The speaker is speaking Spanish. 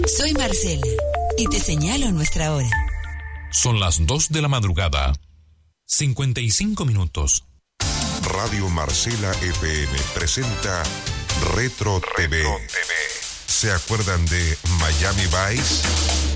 Soy Marcela y te señalo nuestra hora. Son las 2 de la madrugada, 55 minutos. Radio Marcela FM presenta Retro TV. ¿Se acuerdan de Miami Vice?